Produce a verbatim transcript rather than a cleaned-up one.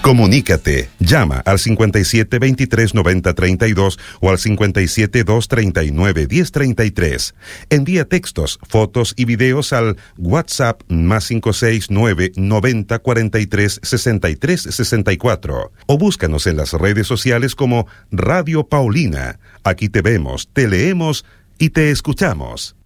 Comunícate, llama al cincuenta y siete, veintitrés, noventa, treinta y dos o al cincuenta y siete, doscientos treinta y nueve, diez treinta y tres. Envía textos, fotos y videos al WhatsApp más cinco seis nueve, noventa, cuarenta y tres, sesenta y tres sesenta y cuatro o búscanos en las redes sociales como Radio Paulina. Aquí te vemos, te leemos y te escuchamos.